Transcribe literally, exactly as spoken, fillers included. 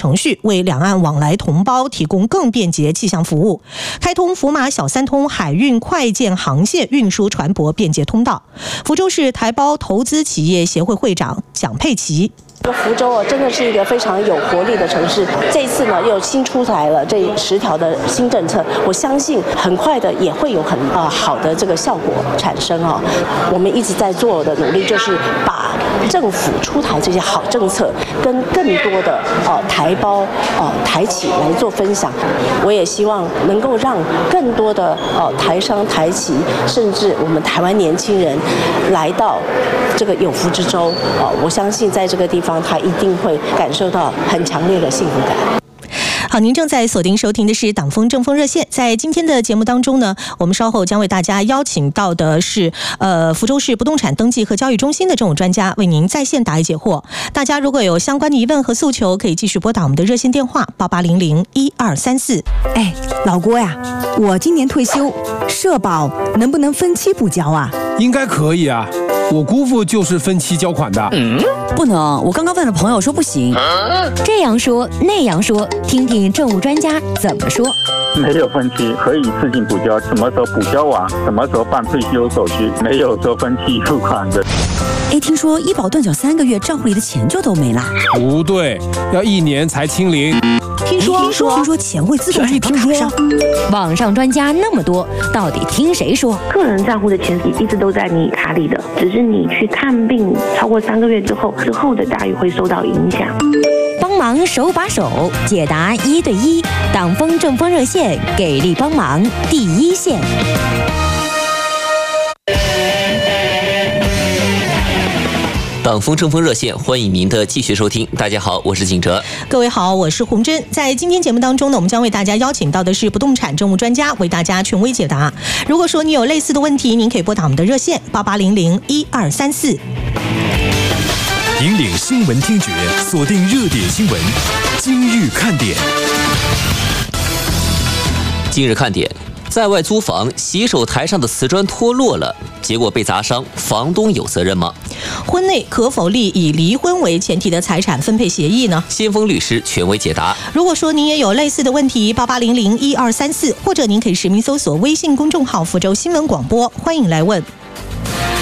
程序，为两岸往来同胞提供更便捷气象服务，开通福马小三通海运快件航线运输船舶便捷通道。福州市台胞投资企业协会会长蒋佩琪。 福州啊，真的是一个非常有活力的城市。这一次呢，又新出台了这十条的新政策，我相信很快的也会有很啊、呃、好的这个效果产生啊。我们一直在做的努力，就是把政府出台这些好政策，跟更多的呃台胞呃台企来做分享。我也希望能够让更多的呃台商台企，甚至我们台湾年轻人来到这个有福之州啊、呃，我相信在这个地方。他一定会感受到很强烈的幸福感。 好，您正在锁定收听的是党风政风热线。在今天的节目当中呢，我们稍后将为大家邀请到的是呃福州市不动产登记和交易中心的政务专家，为您在线答疑解惑。大家如果有相关的疑问和诉求，可以继续拨打我们的热线电话八八零零一二三四。 哎，老郭呀，我今年退休，社保能不能分期补交啊？ 应该可以啊，我姑父就是分期交款的。 嗯，不能，我刚刚问了朋友说不行。 这样说那样说，听听政务专家怎么说。 没有分期，可以自行补交，什么时候补交完，什么时候办退休手续，没有说分期付款的。 哎，听说医保断缴三个月，账户里的钱就都没了。 不对，要一年才清零。 听说听说听说钱会自动转到卡上。 网上专家那么多，到底听谁说？ 个人账户的钱一直都在你卡里的，只是你去看病超过三个月之后，之后的待遇会受到影响。 帮忙手把手解答一对一，党风政风热线给力帮忙第一线。 党风政风热线，欢迎您的继续收听。大家好，我是景哲。 各位好，我是洪真。在今天节目当中呢，我们将为大家邀请到的是不动产政务专家，为大家权威解答。如果说你有类似的问题，您可以拨打我们的热线八八零零一二三四。 引领新闻听觉，锁定热点新闻，今日看点。 今日看点。在外租房，洗手台上的瓷砖脱落了，结果被砸伤，房东有责任吗？ 婚内可否立以离婚为前提的财产分配协议呢？ 先锋律师权威解答。 如果说您也有类似的问题，八八零零一二三四，或者您可以实名搜索微信公众号福州新闻广播，欢迎来问。